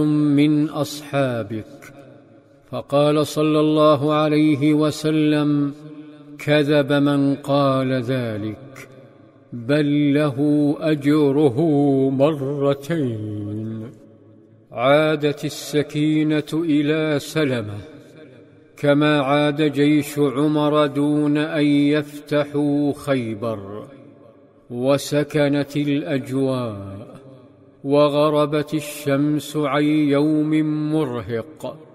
من أصحابك. فقال صلى الله عليه وسلم: كذب من قال ذلك، بل له أجره مرتين. عادت السكينة إلى سلمة كما عاد جيش عمر دون أن يفتحوا خيبر، وسكنت الأجواء، وغربت الشمس عن يوم مرهق.